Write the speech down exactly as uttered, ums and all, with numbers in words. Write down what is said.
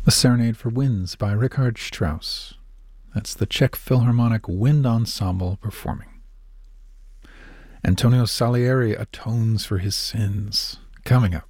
A Serenade for Winds by Richard Strauss. That's the Czech Philharmonic Wind Ensemble performing. Antonio Salieri atones for his sins. Coming up.